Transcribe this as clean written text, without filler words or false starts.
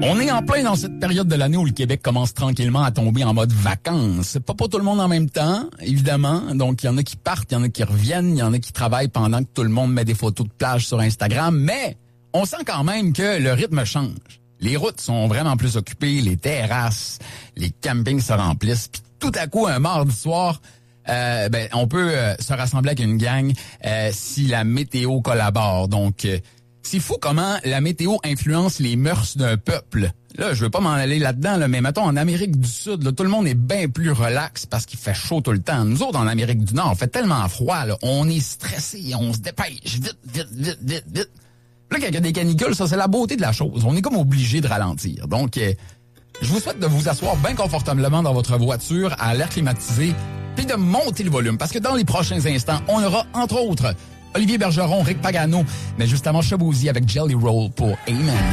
On est en plein dans cette période de l'année où le Québec commence tranquillement à tomber en mode vacances. C'est pas pour tout le monde en même temps, évidemment. Donc, il y en a qui partent, il y en a qui reviennent, il y en a qui travaillent pendant que tout le monde met des photos de plage sur Instagram. Mais on sent quand même que le rythme change. Les routes sont vraiment plus occupées, les terrasses, les campings se remplissent. Puis tout à coup, un mardi soir, on peut se rassembler avec une gang si la météo collabore. Donc, c'est fou comment la météo influence les mœurs d'un peuple. Là, je veux pas m'en aller là-dedans, là, mais mettons, en Amérique du Sud, là, tout le monde est bien plus relax parce qu'il fait chaud tout le temps. Nous autres, en Amérique du Nord, on fait tellement froid, là, on est stressé, on se dépêche vite. Là, quand il y a des canicules, ça, c'est la beauté de la chose. On est comme obligé de ralentir. Donc, je vous souhaite de vous asseoir bien confortablement dans votre voiture à l'air climatisé puis de monter le volume parce que dans les prochains instants, on aura, entre autres, Olivier Bergeron, Rick Pagano, mais justement Chabouzy avec Jelly Roll pour Amen.